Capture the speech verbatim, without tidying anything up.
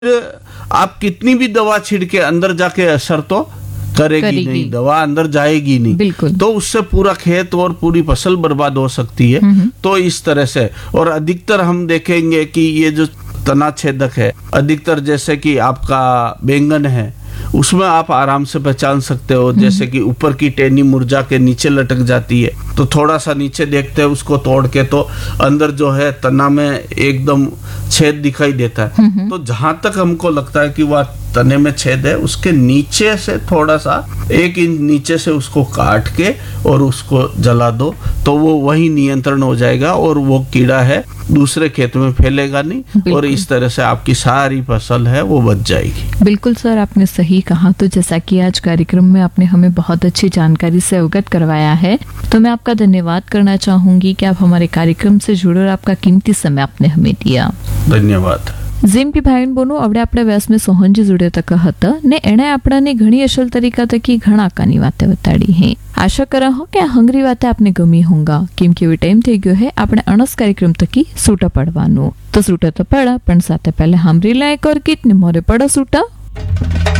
आप कितनी भी दवा छिड़के अंदर जाके असर तो करेगी, करेगी। नहीं, दवा अंदर जाएगी नहीं। बिल्कुल। तो उससे पूरा खेत और पूरी फसल बर्बाद हो सकती है। तो इस तरह से, और अधिकतर हम देखेंगे कि ये जो तना छेदक है, अधिकतर जैसे कि आपका बैंगन है, उसमें आप आराम से पहचान सकते हो, जैसे कि ऊपर की टहनी मुरझा के नीचे लटक जाती है, तो थोड़ा सा नीचे देखते हैं उसको तोड़ के, तो अंदर जो है तना में एकदम छेद दिखाई देता है। तो जहां तक हमको लगता है कि वह तने में छेद है, उसके नीचे से थोड़ा सा एक इंच नीचे से उसको काट के और उसको जला दो, तो वो वही नियंत्रण हो जाएगा और वो कीड़ा है दूसरे खेत में फैलेगा नहीं, और इस तरह से आपकी सारी फसल है वो बच जाएगी। बिल्कुल सर, आपने सही कहा। तो जैसा कि आज कार्यक्रम में आपने हमें बहुत अच्छी जानकारी से अवगत करवाया है, तो मैं आपका धन्यवाद करना चाहूंगी कि आप हमारे कार्यक्रम से जुड़े और आपका कीमती समय आपने हमें दिया। ધન્યવાદ। જેમ કે ભાઈ બોનો આપણે આપણે વ્યાસમાં સોહનજી જોડે તક હતા ને એણે આપણાને ઘણી અસલ તરીકા તકી ઘણા કાની વાતે બતાડી હે। આશા કરા હો કે આ હંગરી વાતે આપને ગમી હોંગા, કેમ કે હવે ટાઈમ થઈ ગયો હે આપણે અણસ કાર્યક્રમ તકી સૂટા પડવાનું। તો સૂટા તો પડા, પણ સાથે પહેલા સાંભળી લે એક ઓર ગીત ને મોરે પડા સૂટા।